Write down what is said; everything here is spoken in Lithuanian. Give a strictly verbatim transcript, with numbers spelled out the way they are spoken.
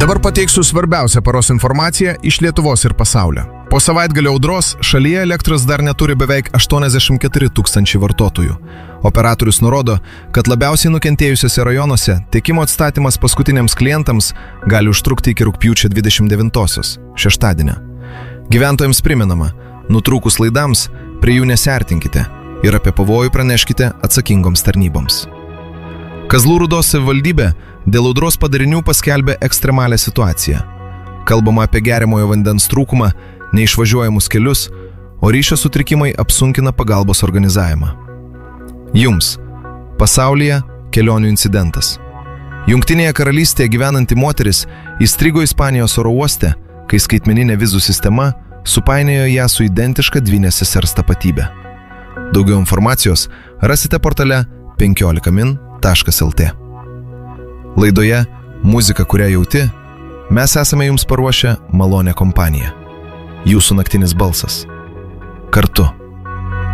Dabar pateiksiu svarbiausią paros informaciją iš Lietuvos ir pasaulio. Po savaitgalio audros šalyje elektros dar neturi beveik aštuoniasdešimt keturi tūkstančiai vartotojų. Operatorius nurodo, kad labiausiai nukentėjusiuose rajonuose tiekimo atstatymas paskutiniams klientams gali užtrukti iki rugpjūčio dvidešimt devintosios, šeštadienio. Gyventojams primenama, nutrūkus laidams, prie jų nesiartinkite ir apie pavojų praneškite atsakingoms tarnyboms. Kazlų Rūdos savivaldybė dėl audros padarinių paskelbė ekstremalią situaciją. Kalbama apie geriamojo vandens trūkumą, neišvažiuojamus kelius, o ryšio sutrikimai apsunkina pagalbos organizavimą. Jums. Pasaulyje kelionių incidentas. Jungtinėje karalystėje gyvenanti moteris įstrigo Ispanijos oro uoste, kai skaitmeninė vizų sistema supainiojo ją su identiška dvynės sesers tapatybė. Daugiau informacijos rasite portale penkiolika min taškas lt. Laidoje Muzika, kurią jauti, mes esame jums paruošę malonią kompaniją. Jūsų naktinis balsas. Kartu.